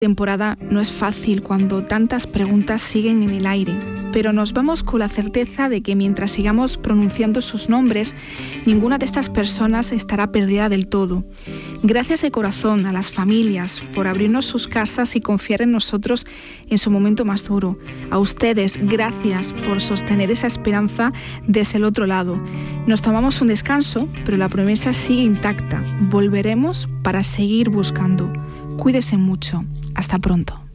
Temporada no es fácil cuando tantas preguntas siguen en el aire, pero nos vamos con la certeza de que mientras sigamos pronunciando sus nombres, ninguna de estas personas estará perdida del todo. Gracias de corazón a las familias por abrirnos sus casas y confiar en nosotros en su momento más duro. A ustedes, gracias por sostener esa esperanza desde el otro lado. Nos tomamos un descanso, pero la promesa sigue intacta. Volveremos para seguir buscando. Cuídese mucho. Hasta pronto.